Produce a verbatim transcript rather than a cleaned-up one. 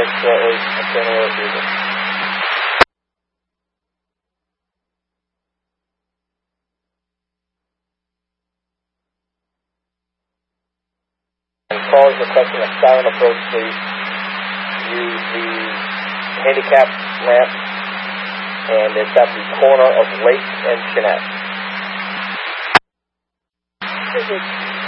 traffic shortly. I'm turning over to you. And callers requesting a silent approach, please. Use the handicap ramp, and it's at the corner of Lake and Chenette.